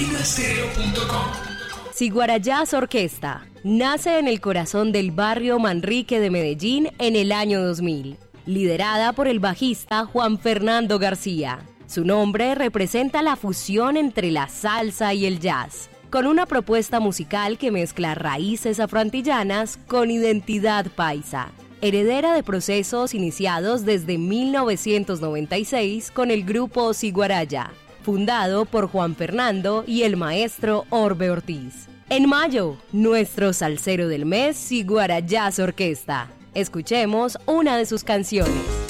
Latina-stereo.com. Ciguarayás Orquesta nace en el corazón del barrio Manrique de Medellín en el año 2000, liderada por el bajista Juan Fernando García. Su nombre representa la fusión entre la salsa y el jazz, con una propuesta musical que mezcla raíces afroantillanas con identidad paisa, heredera de procesos iniciados desde 1996 con el grupo Ciguaraya, fundado por Juan Fernando y el maestro Orbe Ortiz. En mayo, nuestro salsero del mes, Ciguarayás Orquesta. Escuchemos una de sus canciones.